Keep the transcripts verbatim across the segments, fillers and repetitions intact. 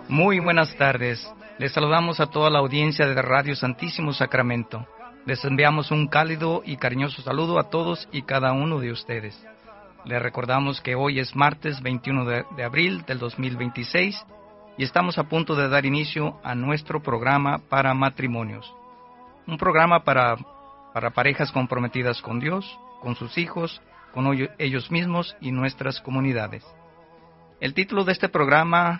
Muy buenas tardes. Les saludamos a toda la audiencia de Radio Santísimo Sacramento. Les enviamos un cálido y cariñoso saludo a todos y cada uno de ustedes. Les recordamos que hoy es martes veintiuno de, de abril del dos mil veintiséis y estamos a punto de dar inicio a nuestro programa para matrimonios. Un programa para, para parejas comprometidas con Dios, con sus hijos, con ellos mismos y nuestras comunidades. El título de este programa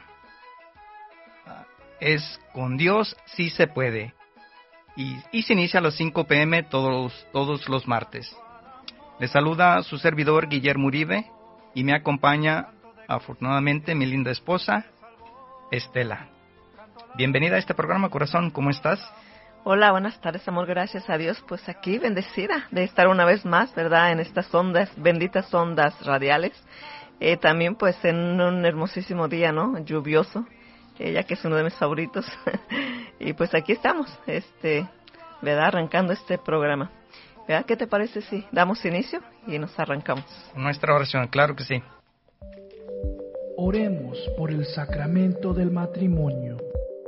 es Con Dios sí se puede y, y se inicia a las cinco pe eme todos, todos los martes. Les saluda su servidor Guillermo Uribe y me acompaña afortunadamente mi linda esposa Estela. Bienvenida a este programa, corazón, ¿cómo estás? Hola, buenas tardes, amor, gracias a Dios, pues aquí bendecida de estar una vez más, ¿verdad?, en estas ondas, benditas ondas radiales, eh, también pues en un hermosísimo día, ¿no?, lluvioso, eh, ya que es uno de mis favoritos, y pues aquí estamos, este, ¿verdad?, arrancando este programa, ¿verdad? ¿Qué te parece si damos inicio y nos arrancamos? Nuestra oración, claro que sí. Oremos por el sacramento del matrimonio.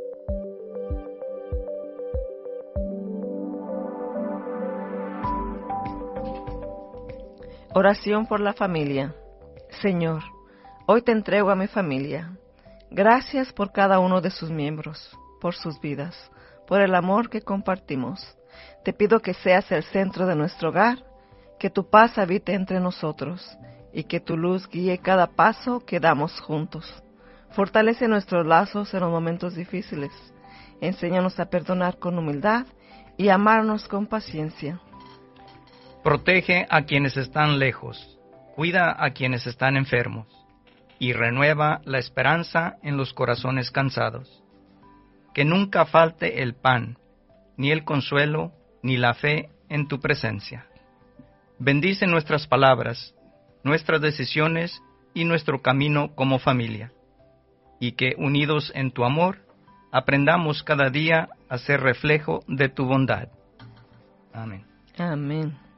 Oración por la familia. Señor, hoy te entrego a mi familia. Gracias por cada uno de sus miembros, por sus vidas, por el amor que compartimos. Te pido que seas el centro de nuestro hogar, que tu paz habite entre nosotros y que tu luz guíe cada paso que damos juntos. Fortalece nuestros lazos en los momentos difíciles. Enséñanos a perdonar con humildad y amarnos con paciencia. Protege a quienes están lejos, cuida a quienes están enfermos, y renueva la esperanza en los corazones cansados. Que nunca falte el pan, ni el consuelo, ni la fe en tu presencia. Bendice nuestras palabras, nuestras decisiones y nuestro camino como familia, y que, unidos en tu amor, aprendamos cada día a ser reflejo de tu bondad. Amén. Amén.